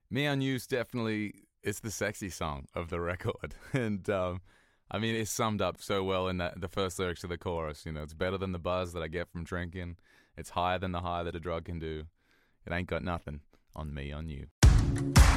Me on You's definitely it's the sexy song of the record, and I mean it's summed up so well in the first lyrics of the chorus. You know, it's better than the buzz that I get from drinking. It's higher than the high that a drug can do. It ain't got nothing on me on you.